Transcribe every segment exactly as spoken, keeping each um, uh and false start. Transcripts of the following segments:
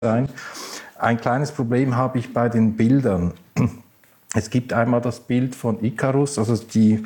sein. Ein kleines Problem habe ich bei den Bildern. Es gibt einmal das Bild von Ikarus, also die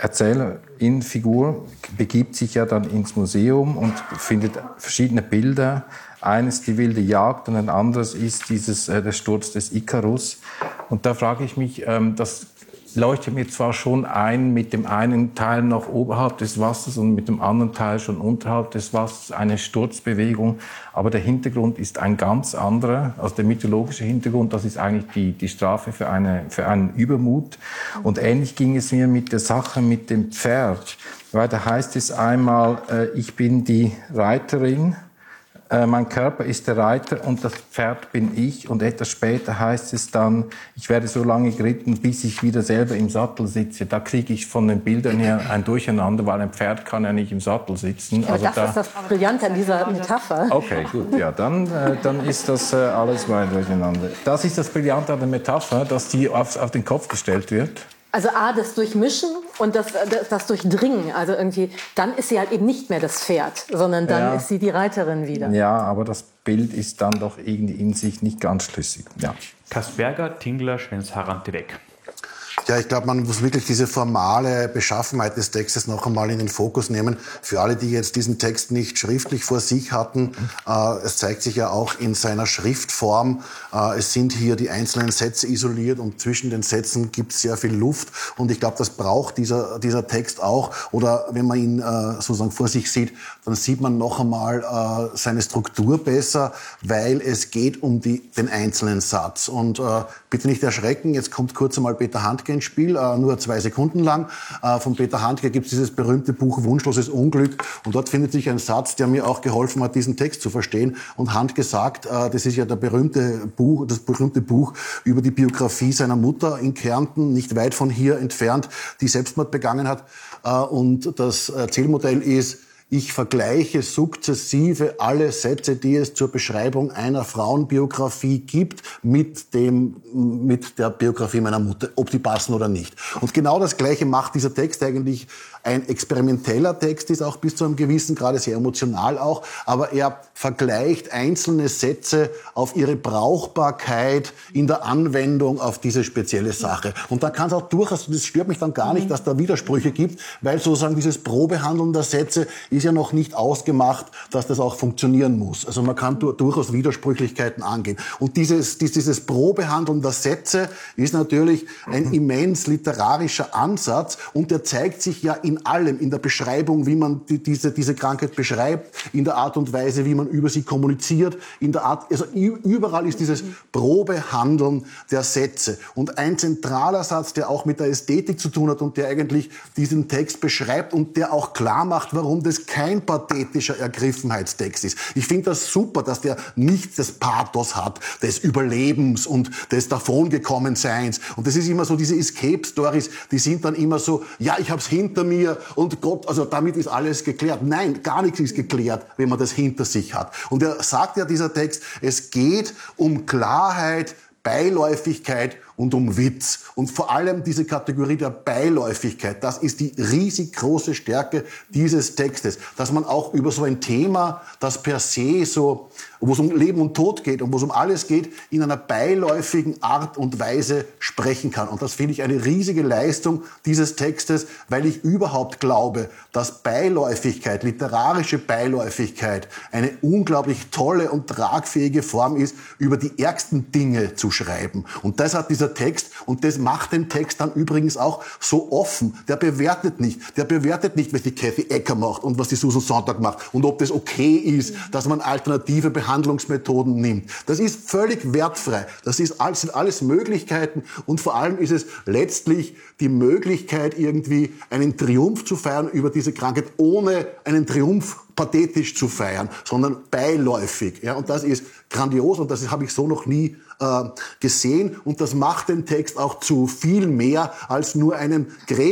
Erzählerin-Figur begibt sich ja dann ins Museum und findet verschiedene Bilder. Eines die wilde Jagd und ein anderes ist dieses, äh, der Sturz des Ikarus. Und da frage ich mich, ähm, das leuchtet mir zwar schon ein, mit dem einen Teil noch oberhalb des Wassers und mit dem anderen Teil schon unterhalb des Wassers eine Sturzbewegung, aber der Hintergrund ist ein ganz anderer, also der mythologische Hintergrund, das ist eigentlich die, die Strafe für, eine, für einen Übermut. Und ähnlich ging es mir mit der Sache mit dem Pferd, weil da heißt es einmal, äh, ich bin die Reiterin, Äh, mein Körper ist der Reiter und das Pferd bin ich. Und etwas später heißt es dann, ich werde so lange geritten, bis ich wieder selber im Sattel sitze. Da kriege ich von den Bildern her ein Durcheinander, weil ein Pferd kann ja nicht im Sattel sitzen. Ja, also das da, ist das Brillante an dieser Metapher. Okay, gut, ja, dann, äh, dann ist das äh, alles mal durcheinander. Das ist das Brillante an der Metapher, dass die auf, auf den Kopf gestellt wird. Also A, das Durchmischen und das, das, das Durchdringen. Also irgendwie, dann ist sie halt eben nicht mehr das Pferd, sondern dann Ja. ist sie die Reiterin wieder. Ja, aber das Bild ist dann doch irgendwie in sich nicht ganz schlüssig. Ja. Kasperger, Tingler, Schwens-Harante weg. Ja, ich glaube, man muss wirklich diese formale Beschaffenheit des Textes noch einmal in den Fokus nehmen. Für alle, die jetzt diesen Text nicht schriftlich vor sich hatten, äh, es zeigt sich ja auch in seiner Schriftform. Äh, es sind hier die einzelnen Sätze isoliert und zwischen den Sätzen gibt es sehr viel Luft. Und ich glaube, das braucht dieser, dieser Text auch. Oder wenn man ihn äh, sozusagen vor sich sieht, dann sieht man noch einmal äh, seine Struktur besser, weil es geht um die, den einzelnen Satz. Und äh, bitte nicht erschrecken, jetzt kommt kurz einmal Peter Handke ins Spiel, äh, nur zwei Sekunden lang. Äh, von Peter Handke gibt es dieses berühmte Buch Wunschloses Unglück und dort findet sich ein Satz, der mir auch geholfen hat, diesen Text zu verstehen. Und Handke sagt, äh, das ist ja der berühmte Buch, das berühmte Buch über die Biografie seiner Mutter in Kärnten, nicht weit von hier entfernt, die Selbstmord begangen hat. Äh, und das Erzählmodell ist: Ich vergleiche sukzessive alle Sätze, die es zur Beschreibung einer Frauenbiografie gibt, mit dem, mit der Biografie meiner Mutter, ob die passen oder nicht. Und genau das Gleiche macht dieser Text eigentlich. Ein experimenteller Text ist auch bis zu einem gewissen Grade, sehr emotional auch, aber er vergleicht einzelne Sätze auf ihre Brauchbarkeit in der Anwendung auf diese spezielle Sache. Und da kann es auch durchaus, das stört mich dann gar nicht, dass da Widersprüche gibt, weil sozusagen dieses Probehandeln der Sätze ist ja noch nicht ausgemacht, dass das auch funktionieren muss. Also man kann du, durchaus Widersprüchlichkeiten angehen. Und dieses, dieses Probehandeln der Sätze ist natürlich ein immens literarischer Ansatz und der zeigt sich ja in allem, in der Beschreibung, wie man die, diese, diese Krankheit beschreibt, in der Art und Weise, wie man über sie kommuniziert, in der Art, also überall ist dieses Probehandeln der Sätze. Und ein zentraler Satz, der auch mit der Ästhetik zu tun hat und der eigentlich diesen Text beschreibt und der auch klar macht, warum das kein pathetischer Ergriffenheitstext ist. Ich finde das super, dass der nicht das Pathos hat, des Überlebens und des Davongekommenseins. Und das ist immer so, diese Escape-Stories, die sind dann immer so, ja, ich hab's hinter mir und Gott, also damit ist alles geklärt. Nein, gar nichts ist geklärt, wenn man das hinter sich hat. Und er sagt ja, dieser Text, es geht um Klarheit, Beiläufigkeit und um Witz. Und vor allem diese Kategorie der Beiläufigkeit, das ist die riesig große Stärke dieses Textes, dass man auch über so ein Thema, das per se so, wo es um Leben und Tod geht und wo es um alles geht, in einer beiläufigen Art und Weise sprechen kann. Und das finde ich eine riesige Leistung dieses Textes, weil ich überhaupt glaube, dass Beiläufigkeit, literarische Beiläufigkeit, eine unglaublich tolle und tragfähige Form ist, über die ärgsten Dinge zu schreiben. Und das hat dieser Text, und das macht den Text dann übrigens auch so offen. Der bewertet nicht. Der bewertet nicht, was die Kathy Ecker macht und was die Susan Sontag macht und ob das okay ist, dass man alternative Behandlungsmethoden nimmt. Das ist völlig wertfrei. Das ist, sind alles Möglichkeiten und vor allem ist es letztlich die Möglichkeit, irgendwie einen Triumph zu feiern über diese Krankheit, ohne einen Triumph pathetisch zu feiern, sondern beiläufig. Ja, und das ist grandios und das habe ich so noch nie äh, gesehen. Und das macht den Text auch zu viel mehr als nur einen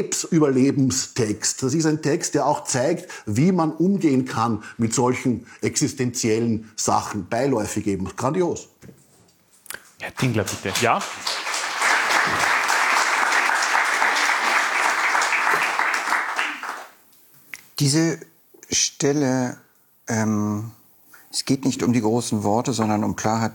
Krebsüberlebenstext. Das ist ein Text, der auch zeigt, wie man umgehen kann mit solchen existenziellen Sachen. Beiläufig eben. Grandios. Herr Tingler, bitte. Ja? Diese Stelle ähm, Es geht nicht um die großen Worte, sondern um Klarheit